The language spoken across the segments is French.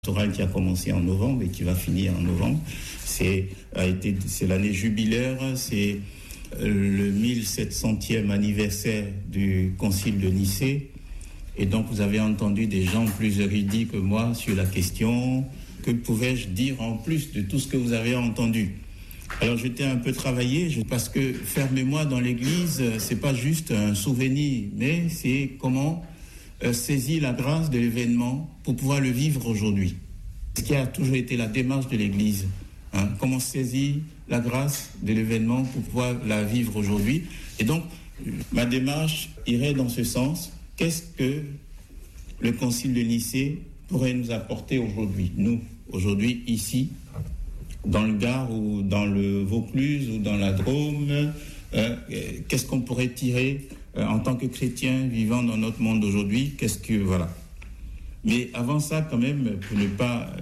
Pastoral qui a commencé en novembre et qui va finir en novembre. C'est l'année jubilaire, c'est le 1700e anniversaire du Concile de Nicée. Et donc vous avez entendu des gens plus érudits que moi sur la question. Que pouvais-je dire en plus de tout ce que vous avez entendu? Alors j'étais un peu travaillé parce que faire mémoire dans l'Église, c'est pas juste un souvenir, mais c'est comment saisir la grâce de l'événement pour pouvoir le vivre aujourd'hui. Ce qui a toujours été la démarche de l'Église. Comment saisir la grâce de l'événement pour pouvoir la vivre aujourd'hui. Et donc, ma démarche irait dans ce sens. Qu'est-ce que le Concile de Nicée pourrait nous apporter aujourd'hui? Nous, aujourd'hui, ici, dans le Gard ou dans le Vaucluse ou dans la Drôme, qu'est-ce qu'on pourrait tirer en tant que chrétien vivant dans notre monde aujourd'hui? Voilà. Mais avant ça, quand même, pour ne pas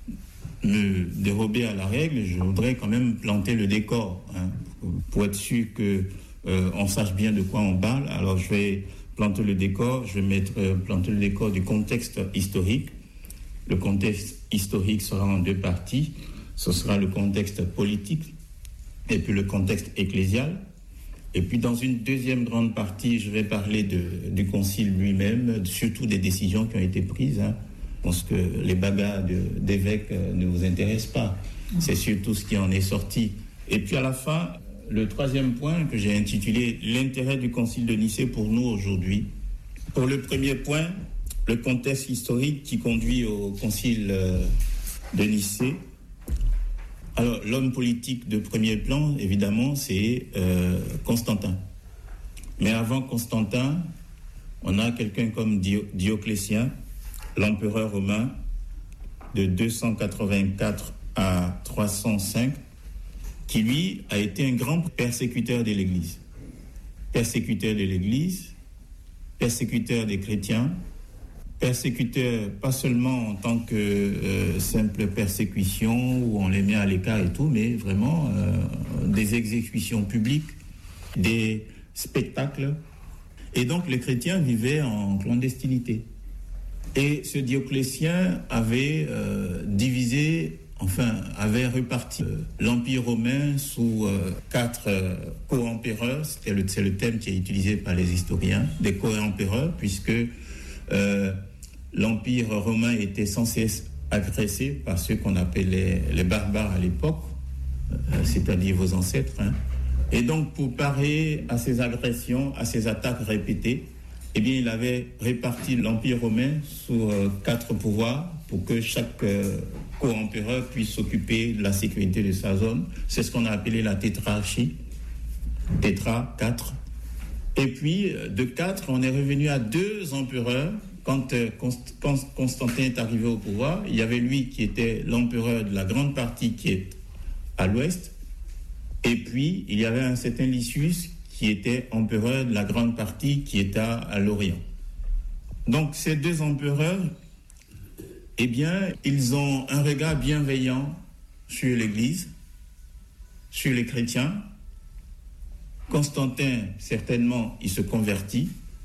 me dérober à la règle, je voudrais quand même planter le décor, pour être sûr que on sache bien de quoi on parle. Alors je vais planter le décor, planter le décor du contexte historique. Le contexte historique sera en deux parties. Ce sera le contexte politique et puis le contexte ecclésial. Et puis dans une deuxième grande partie, je vais parler du concile lui-même, surtout des décisions qui ont été prises. Je pense que les bagarres d'évêques ne vous intéressent pas. C'est surtout ce qui en est sorti. Et puis à la fin, le troisième point que j'ai intitulé « L'intérêt du concile de Nicée pour nous aujourd'hui ». Pour le premier point, le contexte historique qui conduit au concile de Nicée. Alors, l'homme politique de premier plan, évidemment, c'est Constantin. Mais avant Constantin, on a quelqu'un comme Dioclétien, l'empereur romain, de 284 à 305, qui, lui, a été un grand persécuteur de l'Église. Persécuteur de l'Église, persécuteur des chrétiens, persécuteur pas seulement en tant que simple persécution où on les met à l'écart et tout, mais vraiment des exécutions publiques, des spectacles. Et donc les chrétiens vivaient en clandestinité. Et ce Dioclétien avait avait reparti l'Empire romain sous 4 co-empereurs. C'est le terme qui est utilisé par les historiens, des co-empereurs, puisque l'Empire romain était sans cesse agressé par ceux qu'on appelait les barbares à l'époque, c'est-à-dire vos ancêtres. Et donc, pour parer à ces agressions, à ces attaques répétées, eh bien, il avait réparti l'Empire romain sous 4 pouvoirs pour que chaque co-empereur puisse s'occuper de la sécurité de sa zone. C'est ce qu'on a appelé la tétrarchie. Tétra, 4. Et puis, de 4, on est revenu à 2 empereurs. Quand Constantin est arrivé au pouvoir, il y avait lui qui était l'empereur de la grande partie qui est à l'ouest, et puis il y avait un certain Lysius qui était empereur de la grande partie qui est à l'orient. Donc ces 2 empereurs, eh bien, ils ont un regard bienveillant sur l'Église, sur les chrétiens. Constantin, certainement, il se convertit.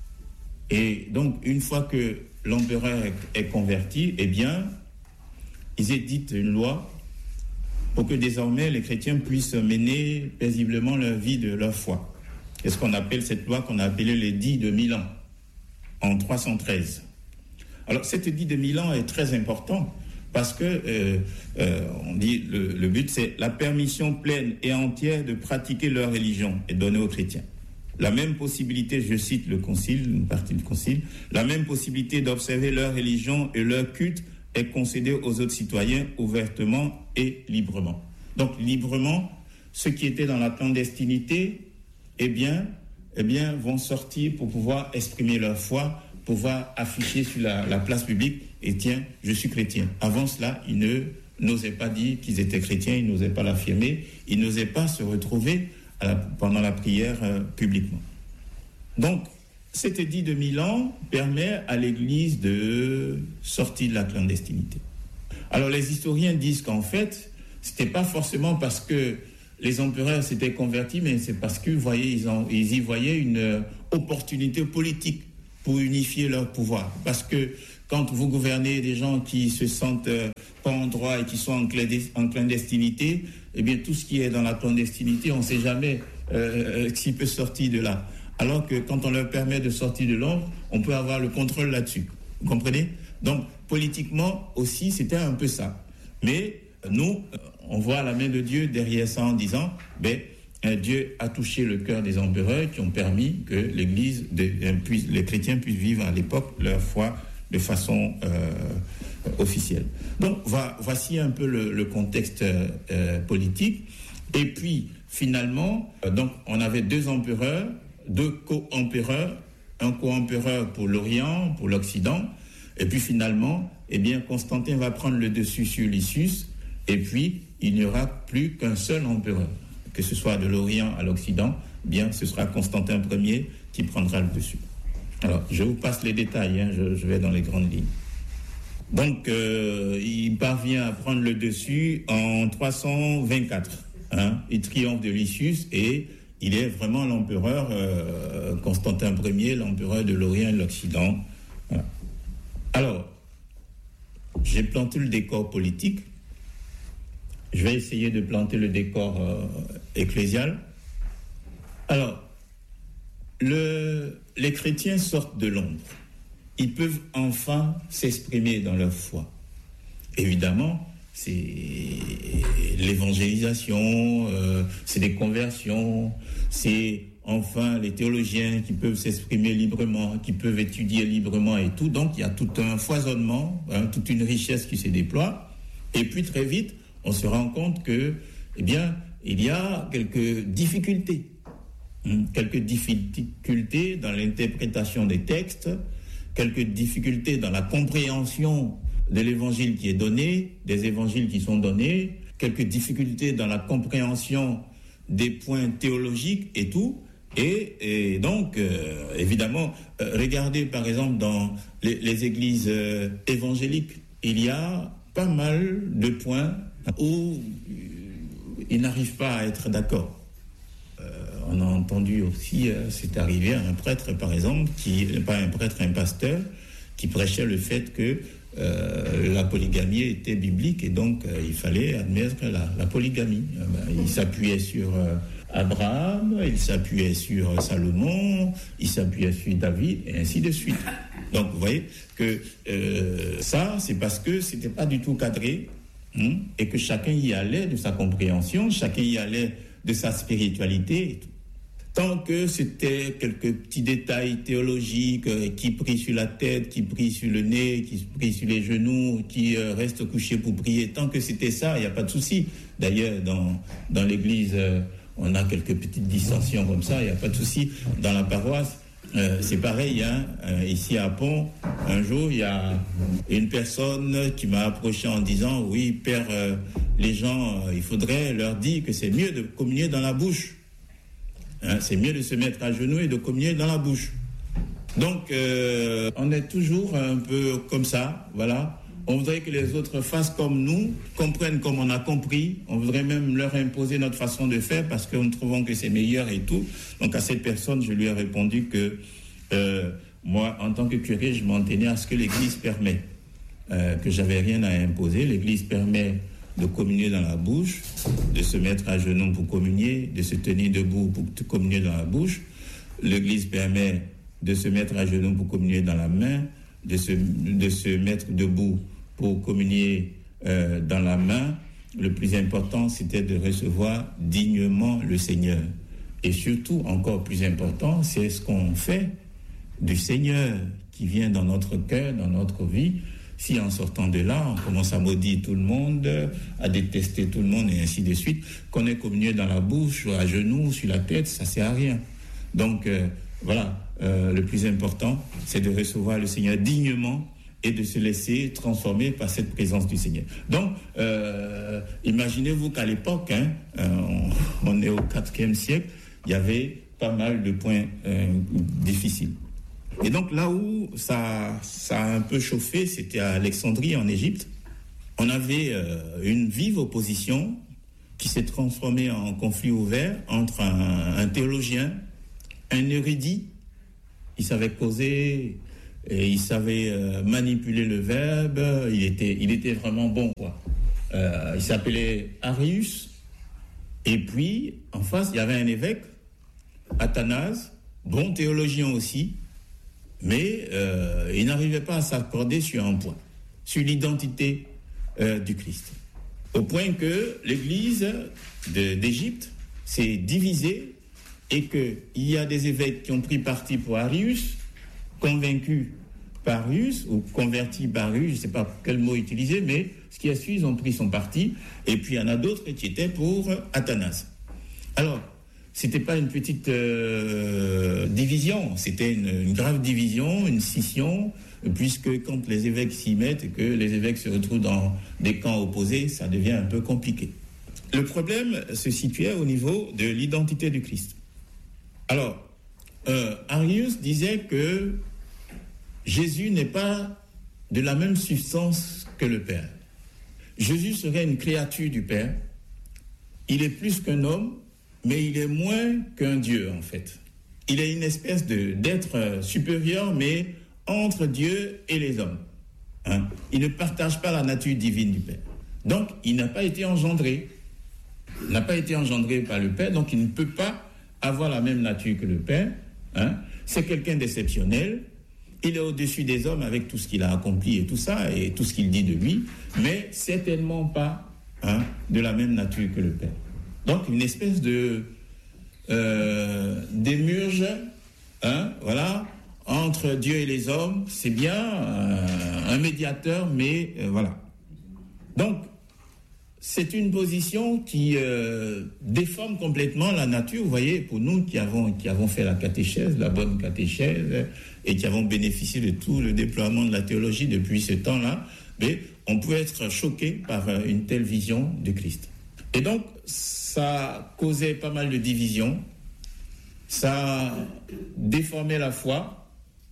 Et donc, une fois que l'empereur est converti, eh bien, ils éditent une loi pour que désormais les chrétiens puissent mener paisiblement leur vie de leur foi. C'est ce qu'on appelle cette loi qu'on a appelée l'édit de Milan, en 313. Alors, cet édit de Milan est très important parce que, on dit, le but, c'est la permission pleine et entière de pratiquer leur religion est donnée aux chrétiens. La même possibilité, je cite le concile, une partie du concile, la même possibilité d'observer leur religion et leur culte est concédée aux autres citoyens ouvertement et librement. Donc, librement, ceux qui étaient dans la clandestinité, eh bien, vont sortir pour pouvoir exprimer leur foi, pouvoir afficher sur la place publique, et tiens, je suis chrétien. Avant cela, ils n'osaient pas dire qu'ils étaient chrétiens, ils n'osaient pas l'affirmer, ils n'osaient pas se retrouver pendant la prière publiquement. Donc, cet édit de Milan permet à l'Église de sortir de la clandestinité. Alors, les historiens disent qu'en fait, c'était pas forcément parce que les empereurs s'étaient convertis, mais c'est parce que, vous voyez, ils y voyaient une opportunité politique pour unifier leur pouvoir. Parce que quand vous gouvernez des gens qui se sentent pas en droit et qui sont en clandestinité, eh bien tout ce qui est dans la clandestinité, on ne sait jamais s'il peut sortir de là. Alors que quand on leur permet de sortir de l'ombre, on peut avoir le contrôle là-dessus. Vous comprenez? Donc politiquement aussi, c'était un peu ça. Mais nous, on voit la main de Dieu derrière ça en disant, Dieu a touché le cœur des empereurs qui ont permis que l'Église, les chrétiens puissent vivre à l'époque leur foi de façon officielle. Donc voici un peu le contexte politique. Et puis finalement, donc on avait deux empereurs, deux co-empereurs, un co-empereur pour l'Orient, pour l'Occident. Et puis finalement, Constantin va prendre le dessus sur Lysius. Et puis il n'y aura plus qu'un seul empereur. Que ce soit de l'Orient à l'Occident, ce sera Constantin Ier qui prendra le dessus. Alors, je vous passe les détails, je vais dans les grandes lignes. Donc, il parvient à prendre le dessus en 324. Il triomphe de Lysius et il est vraiment l'empereur, Constantin Ier, l'empereur de l'Orient et de l'Occident. Voilà. Alors, j'ai planté le décor politique. Je vais essayer de planter le décor ecclésial. Alors, les chrétiens sortent de l'ombre. Ils peuvent enfin s'exprimer dans leur foi. Évidemment, c'est l'évangélisation, c'est des conversions, c'est enfin les théologiens qui peuvent s'exprimer librement, qui peuvent étudier librement et tout. Donc, il y a tout un foisonnement, toute une richesse qui se déploie. Et puis, très vite, on se rend compte que, il y a quelques difficultés. Quelques difficultés dans l'interprétation des textes, quelques difficultés dans la compréhension de l'évangile qui est donné, des évangiles qui sont donnés, quelques difficultés dans la compréhension des points théologiques et tout. Et donc, évidemment, regardez par exemple dans les églises évangéliques, il y a pas mal de points où ils n'arrivent pas à être d'accord. On a entendu aussi, c'est arrivé à un prêtre, par exemple, pas un prêtre, un pasteur, qui prêchait le fait que la polygamie était biblique et donc il fallait admettre la polygamie. Il s'appuyait sur Abraham, il s'appuyait sur Salomon, il s'appuyait sur David et ainsi de suite. Donc vous voyez que ça, c'est parce que c'était pas du tout cadré et que chacun y allait de sa compréhension, chacun y allait de sa spiritualité et tout. Tant que c'était quelques petits détails théologiques qui prient sur la tête, qui prient sur le nez, qui prient sur les genoux, qui restent couchés pour prier, tant que c'était ça, il n'y a pas de souci. D'ailleurs, dans l'église, on a quelques petites dissensions comme ça, il n'y a pas de souci. Dans la paroisse, c'est pareil. Ici à Pont, un jour, il y a une personne qui m'a approché en disant « Oui, Père, les gens, il faudrait leur dire que c'est mieux de communier dans la bouche. » C'est mieux de se mettre à genoux et de communier dans la bouche. Donc, on est toujours un peu comme ça, voilà. On voudrait que les autres fassent comme nous, comprennent comme on a compris. On voudrait même leur imposer notre façon de faire parce que nous trouvons que c'est meilleur et tout. Donc, à cette personne, je lui ai répondu que moi, en tant que curé, je m'en tenais à ce que l'Église permet, que j'avais rien à imposer. L'Église permet de communier dans la bouche, de se mettre à genoux pour communier, de se tenir debout pour communier dans la bouche. L'Église permet de se mettre à genoux pour communier dans la main, de se mettre debout pour communier dans la main. Le plus important, c'était de recevoir dignement le Seigneur. Et surtout, encore plus important, c'est ce qu'on fait du Seigneur qui vient dans notre cœur, dans notre vie. Si en sortant de là, on commence à maudire tout le monde, à détester tout le monde et ainsi de suite, qu'on ait communié dans la bouche, à genoux, sur la tête, ça ne sert à rien. Donc voilà, le plus important, c'est de recevoir le Seigneur dignement et de se laisser transformer par cette présence du Seigneur. Donc, imaginez-vous qu'à l'époque, on est au IVe siècle, il y avait pas mal de points difficiles. Et donc là où ça a un peu chauffé, c'était à Alexandrie, en Égypte. On avait une vive opposition qui s'est transformée en conflit ouvert entre un théologien, un érudit. Il savait causer et il savait manipuler le verbe, il était vraiment bon, quoi. Il s'appelait Arius, et puis en face il y avait un évêque, Athanase, bon théologien aussi, mais il n'arrivait pas à s'accorder sur un point, sur l'identité du Christ. Au point que l'Église d'Égypte s'est divisée et qu'il y a des évêques qui ont pris parti pour Arius, convaincus par Arius ou convertis par Arius, je ne sais pas quel mot utiliser, mais ce qui a su, ils ont pris son parti, et puis il y en a d'autres qui étaient pour Athanase. Alors, ce n'était pas une petite division, c'était une grave division, une scission, puisque quand les évêques s'y mettent et que les évêques se retrouvent dans des camps opposés, ça devient un peu compliqué. Le problème se situait au niveau de l'identité du Christ. Alors, Arius disait que Jésus n'est pas de la même substance que le Père. Jésus serait une créature du Père. Il est plus qu'un homme, mais il est moins qu'un Dieu, en fait. Il est une espèce d'être supérieur, mais entre Dieu et les hommes. Hein? Il ne partage pas la nature divine du Père. Donc, il n'a pas été engendré. Il n'a pas été engendré par le Père, donc il ne peut pas avoir la même nature que le Père. Hein? C'est quelqu'un d'exceptionnel. Il est au-dessus des hommes avec tout ce qu'il a accompli et tout ça, et tout ce qu'il dit de lui, mais certainement pas de la même nature que le Père. Donc, une espèce de démurge, voilà, entre Dieu et les hommes. C'est bien un médiateur, mais voilà. Donc, c'est une position qui déforme complètement la nature. Vous voyez, pour nous qui avons fait la catéchèse, la bonne catéchèse, et qui avons bénéficié de tout le déploiement de la théologie depuis ce temps-là, mais on peut être choqué par une telle vision de Christ. Et donc, ça causait pas mal de divisions, ça déformait la foi,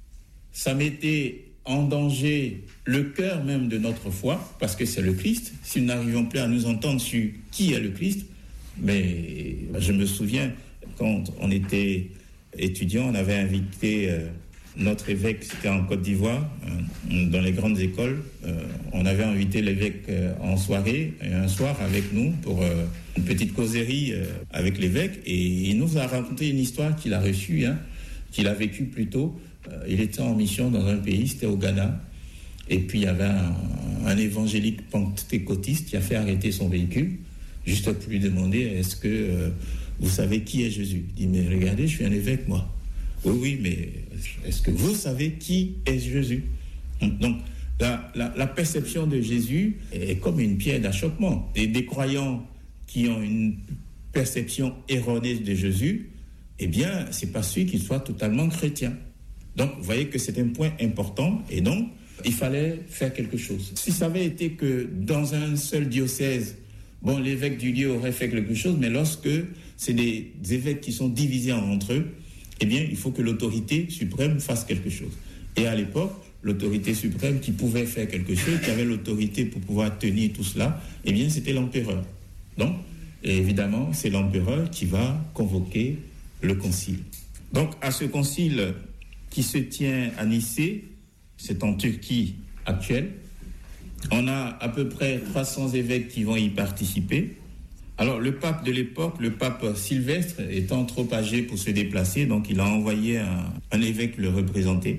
ça mettait en danger le cœur même de notre foi, parce que c'est le Christ. Si nous n'arrivons plus à nous entendre sur qui est le Christ, mais je me souviens, quand on était étudiant, on avait invité notre évêque, c'était en Côte d'Ivoire, dans les grandes écoles, on avait invité l'évêque en soirée, un soir avec nous, pour une petite causerie avec l'évêque, et il nous a raconté une histoire qu'il a reçue, qu'il a vécue plutôt. Il était en mission dans un pays, c'était au Ghana, et puis il y avait un évangélique pentecôtiste qui a fait arrêter son véhicule, juste pour lui demander, est-ce que vous savez qui est Jésus? Il dit, mais regardez, je suis un évêque, moi. Oui, mais est-ce que vous savez qui est Jésus? Donc, la perception de Jésus est comme une pierre d'achoppement. Et des croyants qui ont une perception erronée de Jésus, eh bien, c'est pas celui qu'il soit totalement chrétien. Donc, vous voyez que c'est un point important, et donc, il fallait faire quelque chose. Si ça avait été que dans un seul diocèse, bon, l'évêque du lieu aurait fait quelque chose, mais lorsque c'est des évêques qui sont divisés entre eux, eh bien, il faut que l'autorité suprême fasse quelque chose. Et à l'époque, l'autorité suprême qui pouvait faire quelque chose, qui avait l'autorité pour pouvoir tenir tout cela, eh bien, c'était l'empereur. Donc, évidemment, c'est l'empereur qui va convoquer le concile. Donc, à ce concile qui se tient à Nicée, c'est en Turquie actuelle, on a à peu près 300 évêques qui vont y participer. Alors, le pape de l'époque, le pape Sylvestre, étant trop âgé pour se déplacer, donc il a envoyé un évêque le représenter.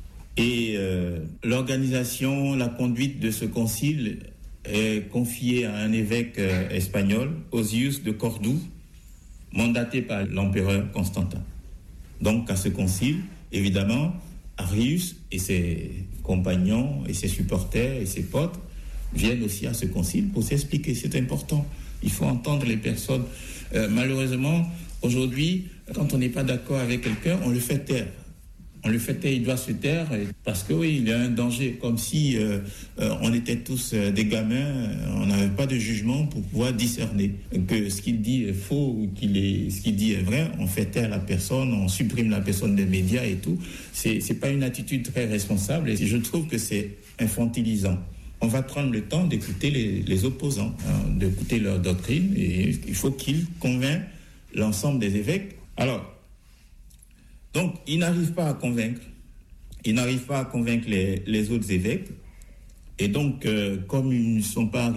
Et l'organisation, la conduite de ce concile est confiée à un évêque espagnol, Osius de Cordoue, mandaté par l'empereur Constantin. Donc, à ce concile, évidemment, Arius et ses compagnons et ses supporters et ses potes viennent aussi à ce concile pour s'expliquer. C'est important. Il faut entendre les personnes. Malheureusement, aujourd'hui, quand on n'est pas d'accord avec quelqu'un, on le fait taire. On le fait taire, il doit se taire parce que oui, il y a un danger. Comme si on était tous des gamins, on n'avait pas de jugement pour pouvoir discerner que ce qu'il dit est faux ou ce qu'il dit est vrai. On fait taire la personne, on supprime la personne des médias et tout. C'est pas une attitude très responsable et je trouve que c'est infantilisant. On va prendre le temps d'écouter les opposants, d'écouter leur doctrine, et il faut qu'ils convainquent l'ensemble des évêques. Alors, donc, ils n'arrivent pas à convaincre. ils n'arrivent pas à convaincre les autres évêques. Et donc, comme ils ne sont pas